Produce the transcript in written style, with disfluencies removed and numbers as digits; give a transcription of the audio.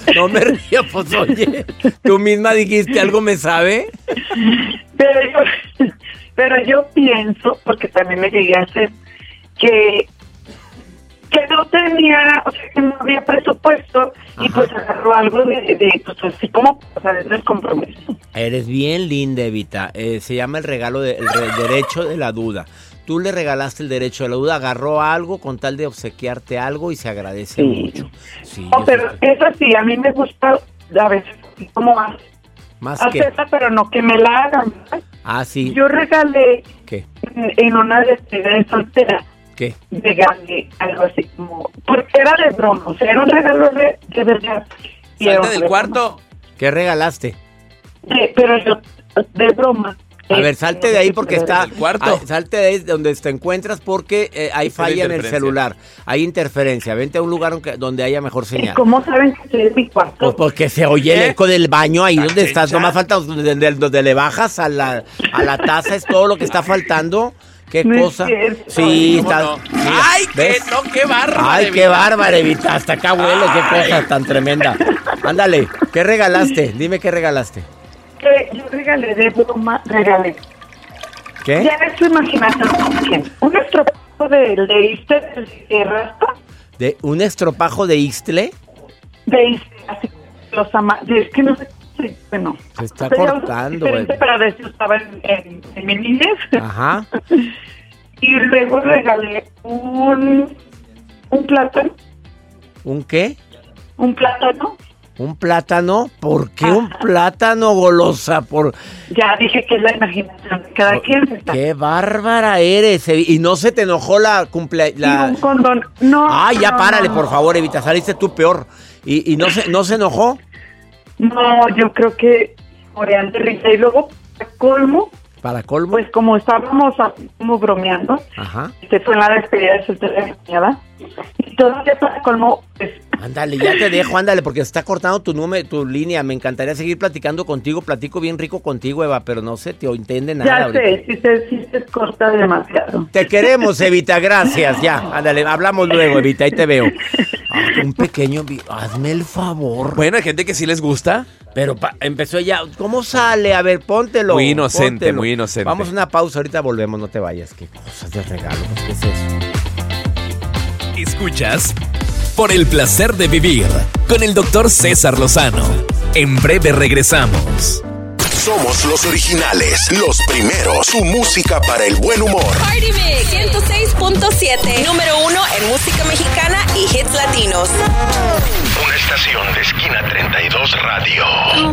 No me río, pues oye, tú misma dijiste, ¿algo me sabe? Pero yo pienso, porque también me llegué a hacer, que no tenía, o sea, que no había presupuesto. Ajá. Y pues agarró algo de pues así como, o sea, de descompromiso. Eres bien linda, Evita. Se llama el derecho de la duda. Tú le regalaste el derecho de la duda, agarró algo con tal de obsequiarte algo y se agradece mucho. Sí, no, pero eso sí, a mí me gusta a veces como más hacerla, pero no que me la hagan. Ah, sí. Yo regalé ¿qué? En una despedida de soltera. ¿Qué? Regalé algo así como, porque era de broma, o sea, era un regalo de verdad. Salte del cuarto. ¿Qué regalaste? Pero yo, de broma. A ver, salte de ahí porque está... cuarto. Salte de ahí donde te encuentras porque hay falla en el celular. Hay interferencia. Vente a un lugar donde haya mejor señal. ¿Cómo saben que estoy en mi cuarto? Pues porque se oye el eco del baño ahí donde estás. No más falta donde le bajas a la taza. Es todo lo que está faltando. ¿Qué cosa? Sí, está... No? ¡Ay, qué bárbara! ¡Ay, qué bárbara, Evita! Hasta acá huele, qué cosa tan tremenda. Ándale, ¿qué regalaste? Dime qué regalaste. Yo regalé de broma, ¿Qué? Ya es su imaginación. Un estropajo de Ixtle de raspa. ¿De un estropajo de Ixtle? De Ixtle, así los es que no sé, bueno. Se está cortando, güey. Pero de eso estaba en mi niñez. Ajá. Y luego regalé un plátano. ¿Un qué? Un plátano. ¿Un plátano? ¿Por qué un plátano, golosa? Ya dije que es la imaginación de cada quien. ¡Qué bárbara eres! ¿Y no se te enojó la cumpleaños? Un condón. No. Ay, ya párale, por favor, Evita. Saliste tú peor. ¿Y no se enojó? No, yo creo que morían de risa. Y luego, ¿Para colmo? Pues como estábamos como bromeando. Ajá. Fue en la despedida de soltera, y todavía para colmo, pues... Ándale, ya te dejo, ándale, porque se está cortando tu línea. Me encantaría seguir platicando contigo. Platico bien rico contigo, Eva, pero no se te entiende nada. Ya sé, sí se corta demasiado. Te queremos, Evita, gracias. Ya, ándale, hablamos luego, Evita, ahí te veo. Un pequeño... Hazme el favor. Bueno, hay gente que sí les gusta. Pero empezó ya... ¿Cómo sale? A ver, póntelo. Muy inocente, póntelo. Muy inocente. Vamos a una pausa, ahorita volvemos, no te vayas. Qué cosas de regalo, ¿qué es eso? Escuchas Por el Placer de Vivir con el Dr. César Lozano. En breve regresamos. Somos los originales, los primeros. Tu música para el buen humor. Party Mix 106.7, número 1 en música mexicana y hits latinos. Una estación de Esquina 32 Radio.